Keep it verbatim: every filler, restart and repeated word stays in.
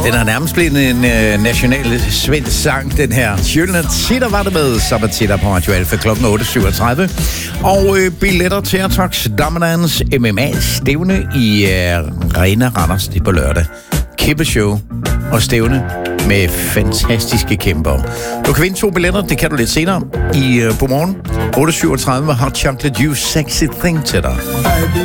Den er nærmest blevet en øh, national svensk sang, den her. Gyllene Tider var det med Sabbatitter på Radio Alfa klokken otte syvogtredive. Og øh, billetter til Artox Damerlands M M A-stævne i øh, Arena Randers på lørdag. Kæmpe show og stævne med fantastiske kæmper. Du kan vinde to billetter, det kan du lidt senere i øh, på morgen. otte syvogtredive med Hot Chocolate You Sexy Thing til dig.